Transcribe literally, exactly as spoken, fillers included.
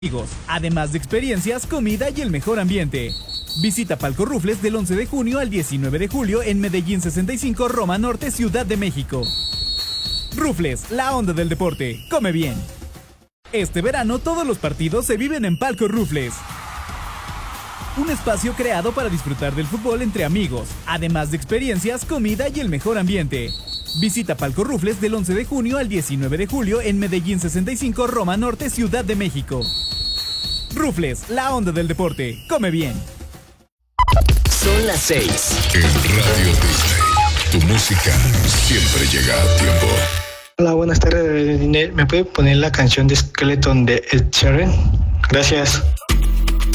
amigos, además de experiencias, comida y el mejor ambiente. Visita Palco Rufles del once de junio al diecinueve de julio en Medellín sesenta y cinco, Roma Norte, Ciudad de México. Rufles, la onda del deporte. Come bien. Este verano todos los partidos se viven en Palco Rufles. Un espacio creado para disfrutar del fútbol entre amigos, además de experiencias, comida y el mejor ambiente. Visita Palco Rufles del once de junio al diecinueve de julio en Medellín sesenta y cinco, Roma Norte, Ciudad de México. Rufles, la onda del deporte. Come bien. Son las seis. En Radio Disney, tu música siempre llega a tiempo. Hola, buenas tardes. ¿Me puede poner la canción de Skeleton de Ed Sheeran? Gracias.